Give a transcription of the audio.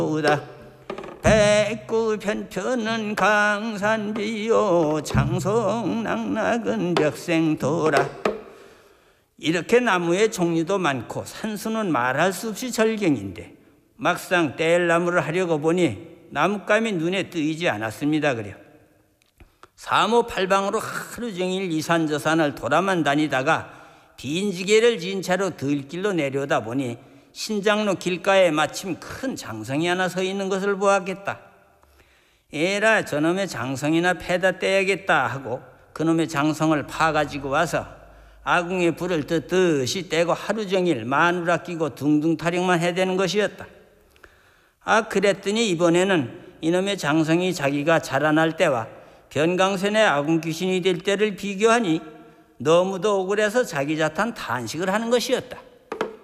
도다. 백구 편편은 강산비요 장성낙낙은 벽생도라. 이렇게 나무의 종류도 많고 산수는 말할 수 없이 절경인데 막상 뗄 나무를 하려고 보니 나뭇감이 눈에 뜨이지 않았습니다. 그래요. 사모팔방으로 하루 종일 이산저산을 돌아만 다니다가 빈지게를 진 채로 들길로 내려오다 보니 신장로 길가에 마침 큰 장성이 하나 서 있는 것을 보았겠다. 에라, 저놈의 장성이나 패다 떼야겠다 하고 그놈의 장성을 파가지고 와서 아궁에 불을 뜨듯이 떼고 하루 종일 마누라 끼고 둥둥 타령만 해대는 것이었다. 그랬더니 이번에는 이놈의 장성이 자기가 자라날 때와 변강선의 아궁 귀신이 될 때를 비교하니 너무도 억울해서 자기 자탄 탄식을 하는 것이었다.